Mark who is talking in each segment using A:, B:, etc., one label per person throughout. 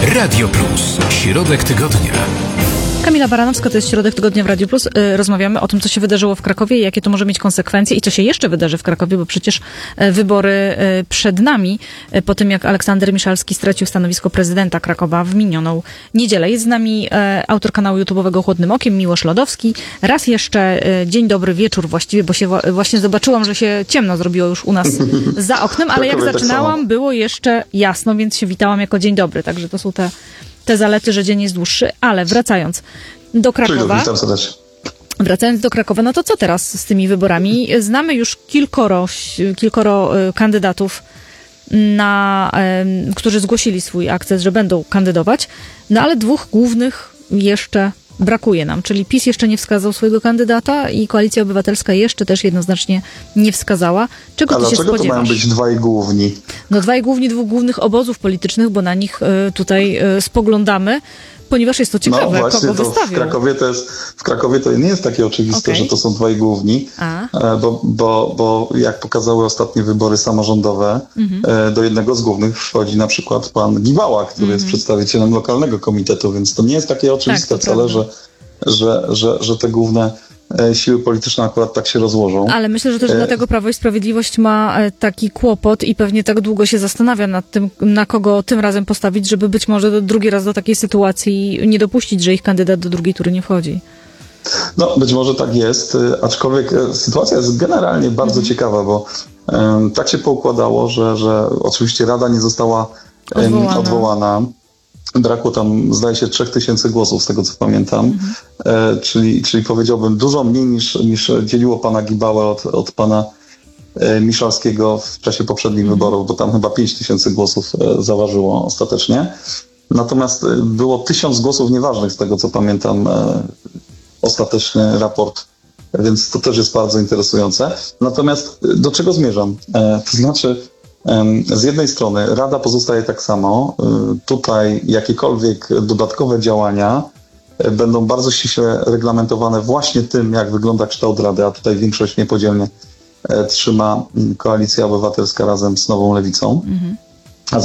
A: Radio Plus. Środek tygodnia.
B: Kamila Baranowska, to jest Środek Tygodnia w Radiu Plus. Rozmawiamy o tym, co się wydarzyło w Krakowie, jakie to może mieć konsekwencje i co się jeszcze wydarzy w Krakowie, bo przecież wybory przed nami, po tym jak Aleksander Miszalski stracił stanowisko prezydenta Krakowa w minioną niedzielę. Jest z nami autor kanału YouTube'owego Chłodnym Okiem, Miłosz Lodowski. Raz jeszcze dzień dobry, wieczór właściwie, bo się właśnie zobaczyłam, że się ciemno zrobiło już u nas za oknem, ale jak zaczynałam, było jeszcze jasno, więc się witałam jako dzień dobry. Także to są te zalety, że dzień jest dłuższy, ale wracając do Krakowa.
C: Witam serdecznie.
B: Wracając do Krakowa, no to co teraz z tymi wyborami? Znamy już kilkoro kandydatów, którzy zgłosili swój akces, że będą kandydować, no ale dwóch głównych jeszcze brakuje nam, czyli PiS jeszcze nie wskazał swojego kandydata i Koalicja Obywatelska jeszcze też jednoznacznie nie wskazała. Czego ty się spodziewasz?
C: Dlaczego to mają być dwaj główni?
B: No dwaj główni, dwóch głównych obozów politycznych, bo na nich tutaj spogląd ponieważ jest to ciekawe,
C: no właśnie,
B: kogo wystawią.
C: W Krakowie to nie jest takie oczywiste, że to są dwaj główni, bo jak pokazały ostatnie wybory samorządowe, do jednego z głównych wchodzi na przykład pan Gibała, który jest przedstawicielem lokalnego komitetu, więc to nie jest takie oczywiste wcale, że te główne siły polityczne akurat tak się rozłożą. Ale myślę, że też
B: dlatego Prawo i Sprawiedliwość ma taki kłopot i pewnie tak długo się zastanawia nad tym, na kogo tym razem postawić, żeby być może drugi raz do takiej sytuacji nie dopuścić, że ich kandydat do drugiej tury nie wchodzi.
C: No, być może tak jest, aczkolwiek sytuacja jest generalnie bardzo ciekawa, bo tak się poukładało, że oczywiście Rada nie została odwołana. Brakło tam, zdaje się, 3000 głosów, z tego co pamiętam. Czyli powiedziałbym dużo mniej niż dzieliło pana Gibałę od pana Miszalskiego w czasie poprzednich wyborów, bo tam chyba 5000 głosów zaważyło ostatecznie. Natomiast było 1000 głosów nieważnych, z tego co pamiętam, ostateczny raport, więc to też jest bardzo interesujące. Natomiast do czego zmierzam? To znaczy, z jednej strony Rada pozostaje tak samo. Tutaj jakiekolwiek dodatkowe działania będą bardzo ściśle reglamentowane właśnie tym, jak wygląda kształt Rady, a tutaj większość niepodzielnie trzyma Koalicja Obywatelska razem z Nową Lewicą. A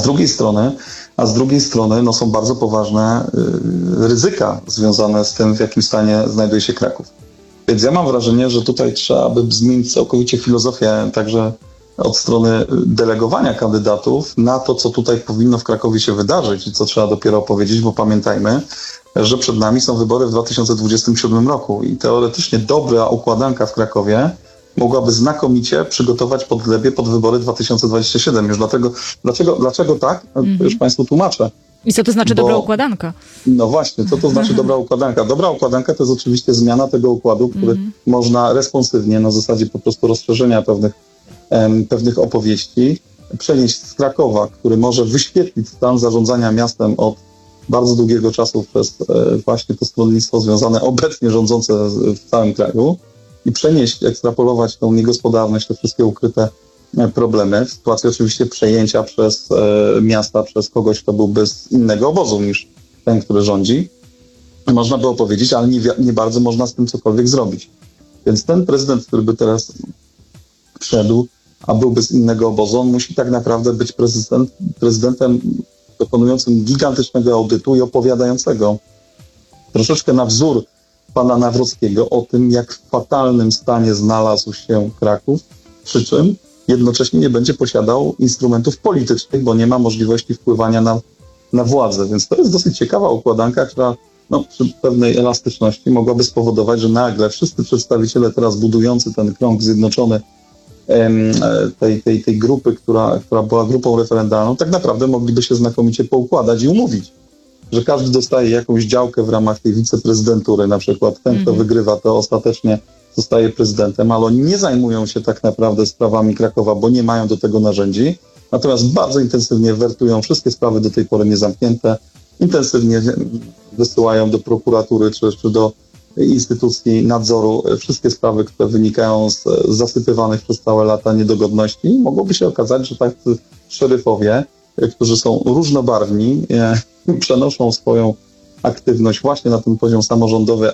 C: z drugiej strony no, są bardzo poważne ryzyka związane z tym, w jakim stanie znajduje się Kraków. Więc ja mam wrażenie, że tutaj trzeba by zmienić całkowicie filozofię, także od strony delegowania kandydatów na to, co tutaj powinno w Krakowie się wydarzyć i co trzeba dopiero opowiedzieć, bo pamiętajmy, że przed nami są wybory w 2027 roku i teoretycznie dobra układanka w Krakowie mogłaby znakomicie przygotować podglebie pod wybory 2027. Już dlaczego tak? Już Państwu tłumaczę.
B: I co to znaczy dobra układanka?
C: No właśnie, co to znaczy dobra układanka? Dobra układanka to jest oczywiście zmiana tego układu, który można responsywnie, na zasadzie po prostu rozszerzenia pewnych opowieści, przenieść z Krakowa, który może wyświetlić stan zarządzania miastem od bardzo długiego czasu przez właśnie to stronnictwo związane, obecnie rządzące w całym kraju i przenieść, ekstrapolować tą niegospodarność, te wszystkie ukryte problemy w sytuacji oczywiście przejęcia przez miasta, przez kogoś, kto byłby z innego obozu niż ten, który rządzi. Można by opowiedzieć, ale nie bardzo można z tym cokolwiek zrobić. Więc ten prezydent, który by teraz wszedł, a byłby z innego obozu, on musi tak naprawdę być prezydentem dokonującym gigantycznego audytu i opowiadającego troszeczkę na wzór pana Nawrockiego o tym, jak w fatalnym stanie znalazł się Kraków, przy czym jednocześnie nie będzie posiadał instrumentów politycznych, bo nie ma możliwości wpływania na władzę. Więc to jest dosyć ciekawa układanka, która przy pewnej elastyczności mogłaby spowodować, że nagle wszyscy przedstawiciele teraz budujący ten krąg zjednoczony tej grupy, która była grupą referendalną, tak naprawdę mogliby się znakomicie poukładać i umówić, że każdy dostaje jakąś działkę w ramach tej wiceprezydentury, na przykład ten, kto wygrywa, to ostatecznie zostaje prezydentem, ale oni nie zajmują się tak naprawdę sprawami Krakowa, bo nie mają do tego narzędzi, natomiast bardzo intensywnie wertują wszystkie sprawy do tej pory niezamknięte, intensywnie wysyłają do prokuratury czy do instytucji nadzoru wszystkie sprawy, które wynikają z zasypywanych przez całe lata niedogodności. Mogłoby się okazać, że tacy szeryfowie, którzy są różnobarwni, przenoszą swoją aktywność właśnie na ten poziom samorządowy,